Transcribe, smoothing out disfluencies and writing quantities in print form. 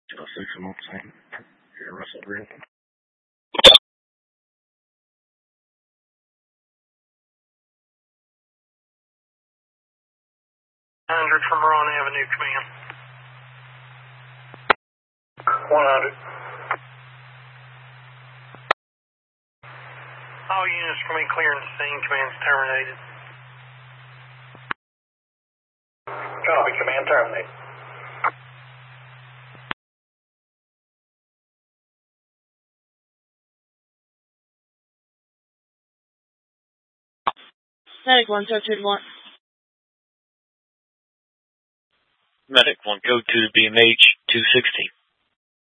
Russell Green. 100 from Ron Avenue, command. 100. All units from clearing the scene, command's terminated. Copy, command terminated. Medic 1, Sergeant 1. Medic 1, go to BMH 260.